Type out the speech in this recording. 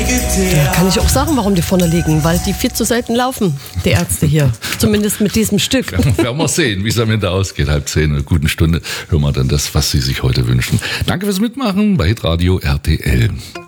Ja, kann ich auch sagen, warum die vorne liegen, weil die viel zu selten laufen, die Ärzte hier. Zumindest mit diesem Stück. Werden wir sehen, wie es am Ende ausgeht. 9:30, eine gute Stunde, hören wir dann das, was Sie sich heute wünschen. Danke fürs Mitmachen bei Hitradio RTL.